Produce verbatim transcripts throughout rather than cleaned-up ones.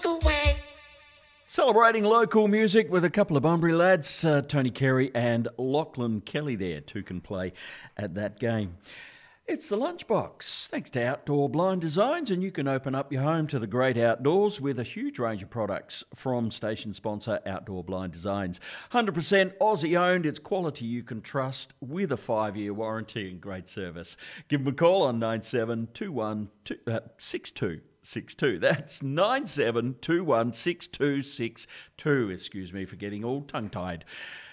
away. Celebrating local music with a couple of Bunbury lads, uh, Tony Carey and Lachlan Kelly there, too can play at that game. It's the Lunchbox, thanks to Outdoor Blind Designs, and you can open up your home to the great outdoors with a huge range of products from station sponsor Outdoor Blind Designs. one hundred percent Aussie owned, it's quality you can trust with a five-year warranty and great service. Give them a call on nine seven two one six two six two. That's nine seven two one six two six two. Excuse me for getting all tongue-tied.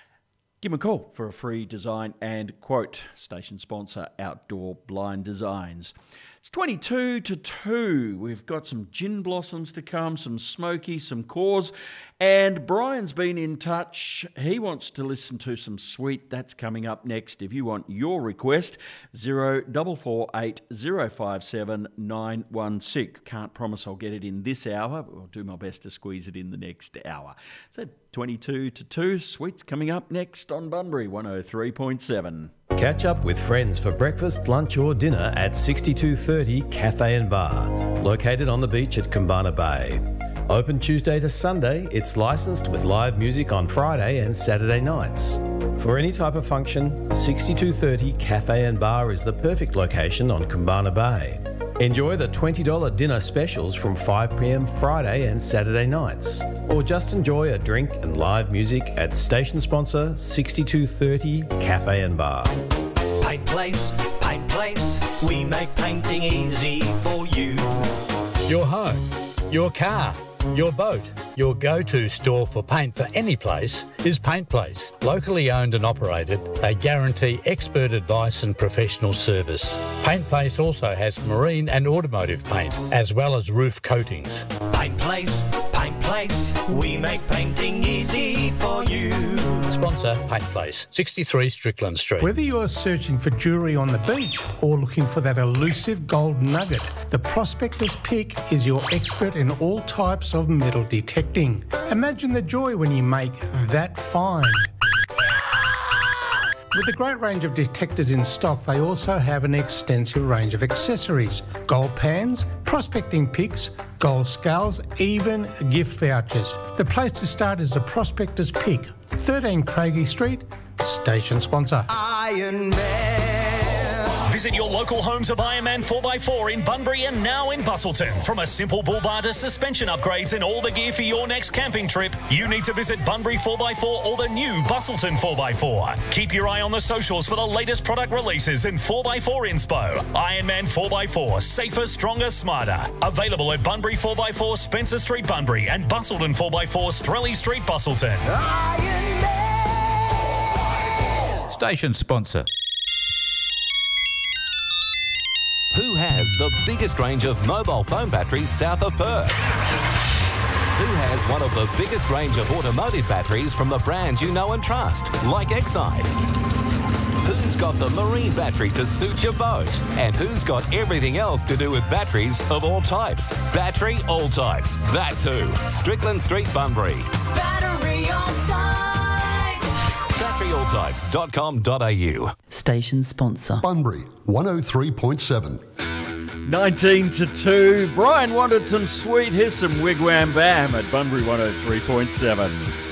Give them a call for a free design and quote. Station sponsor Outdoor Blind Designs. It's twenty-two to two. We've got some gin blossoms to come, some smoky, some cores, and Brian's been in touch. He wants to listen to some sweet. That's coming up next. If you want your request, zero four four eight zero five seven nine one six. Can't promise I'll get it in this hour, but I'll do my best to squeeze it in the next hour. So twenty-two to two. Sweets coming up next on Bunbury one oh three point seven. Catch up with friends for breakfast, lunch or dinner at sixty-two thirty Cafe and Bar, located on the beach at Kumbana Bay. Open Tuesday to Sunday, it's licensed with live music on Friday and Saturday nights. For any type of function, sixty-two thirty Cafe and Bar is the perfect location on Kumbana Bay. Enjoy the twenty dollars dinner specials from five p m Friday and Saturday nights. Or just enjoy a drink and live music at station sponsor sixty-two thirty Cafe and Bar. Paint Place, Paint Place, we make painting easy for you. Your home, your car, your boat, your go-to store for paint for any place is Paint Place. Locally owned and operated, they guarantee expert advice and professional service. Paint Place also has marine and automotive paint, as well as roof coatings. Paint Place, Paint Place, we make painting easy for you. Sponsor Paint Place, sixty-three Strickland Street. Whether you're searching for jewellery on the beach or looking for that elusive gold nugget, the Prospector's Pick is your expert in all types of metal detecting. Imagine the joy when you make that find. With a great range of detectors in stock, they also have an extensive range of accessories. Gold pans, prospecting picks, gold scales, even gift vouchers. The place to start is the Prospector's Pick, thirteen Craigie Street, station sponsor. Iron Man. Visit your local homes of Ironman four by four in Bunbury and now in Busselton. From a simple bull bar to suspension upgrades and all the gear for your next camping trip, you need to visit Bunbury four by four or the new Busselton four by four. Keep your eye on the socials for the latest product releases and four by four inspo. Ironman four by four, safer, stronger, smarter. Available at Bunbury four by four, Spencer Street, Bunbury, and Busselton four by four, Strelly Street, Busselton. Iron Man. Station sponsor. Who has the biggest range of mobile phone batteries south of Perth? Who has one of the biggest range of automotive batteries from the brands you know and trust, like Exide? Who's got the marine battery to suit your boat? And who's got everything else to do with batteries of all types? Battery All Types. That's who. Strickland Street, Bunbury. Battery all types. battery all types dot com dot a u. Station sponsor. Bunbury one oh three point seven. nineteen to two. Brian wanted some sweet. Here's some wigwam bam at Bunbury one oh three point seven.